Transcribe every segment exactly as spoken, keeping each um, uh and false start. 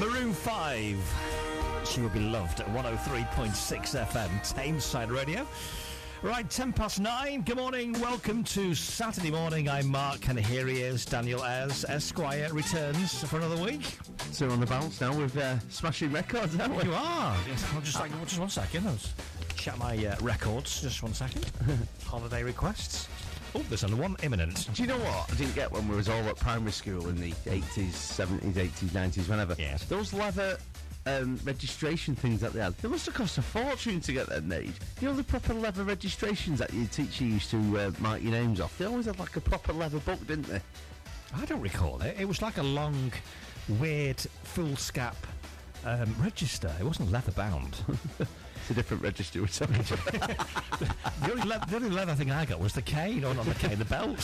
Maroon five. She will be loved at one oh three point six F M, Tameside Radio. Right, ten past nine. Good morning. Welcome to Saturday morning. I'm Mark, and here he is, Daniel Ayres, Esquire, returns for another week. So we're on the bounce now with uh, smashing records, aren't we? You are. Yes, I'll just, like, just one second. I'll just check my uh, records. Just one second. Holiday requests. Oh, there's another one imminent. Do you know what I didn't get when we was all at primary school in the eighties, seventies, eighties, nineties, whenever? Yes. Those leather um, registration things that they had, they must have cost a fortune to get them made. You know the proper leather registrations that your teacher used to uh, mark your names off? They always had like a proper leather book, didn't they? I don't recall it. It was like a long, weird, foolscap um, register. It wasn't leather bound. It's a different register we're talking about. the, only le- the only leather thing I got was the cane. No, not the cane, the belt.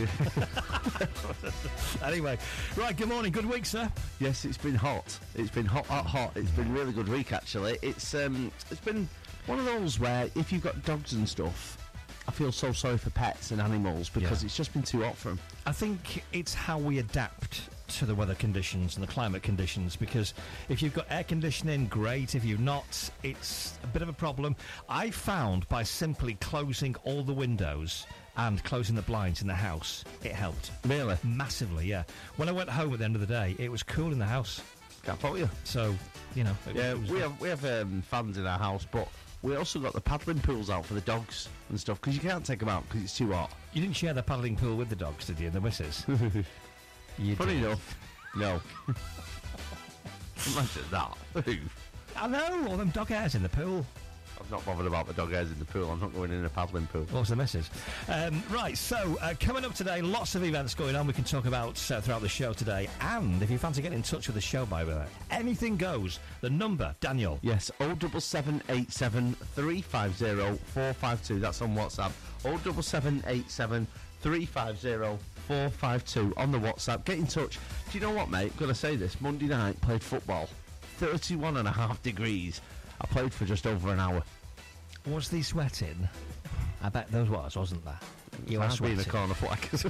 Anyway, right, good morning. Good week, sir. Yes, it's been hot. It's been hot, hot, hot. It's been a really good week, actually. It's um, It's been one of those where if you've got dogs and stuff, I feel so sorry for pets and animals because yeah. it's just been too hot for them. I think it's how we adapt to the weather conditions and the climate conditions, because if you've got air conditioning, great. If you've not, it's a bit of a problem. I found by simply closing all the windows and closing the blinds in the house, it helped. Really? Massively, yeah. When I went home at the end of the day, it was cool in the house. Can't fault you. So, you know. It, yeah, it was we have, we have um, fans in our house, but we also got the paddling pools out for the dogs and stuff, because you can't take them out because it's too hot. You didn't share the paddling pool with the dogs, did you, the missus? You Funny did. enough, no. Imagine that. I know, all them dog hairs in the pool. I'm not bothered about the dog hairs in the pool. I'm not going in a paddling pool. What's the missus? Um, right, so uh, coming up today, lots of events going on we can talk about uh, throughout the show today. And if you fancy getting in touch with the show, by the way, anything goes. The number, Daniel. Yes, oh seven seven eight seven three five oh four five two. That's on WhatsApp. oh seven seven eight seven three five oh four five two on the WhatsApp. Get in touch. Do you know what, mate? I'm going to say this. Monday night, played football. thirty-one and a half degrees. I played for just over an hour. Was the sweating? I bet there was, wasn't there? You I are had to be in the sweating. corner flaggers.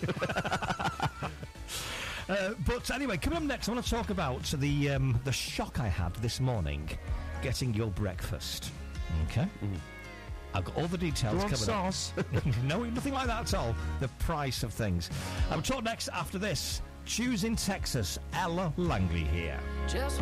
uh, but anyway, coming up next, I want to talk about the um, the shock I had this morning getting your breakfast. Okay? Mm. I've got all the details coming sauce? up. No, nothing like that at all. The price of things. I'll talk next after this. Choosing Texas, Ella Langley here. Just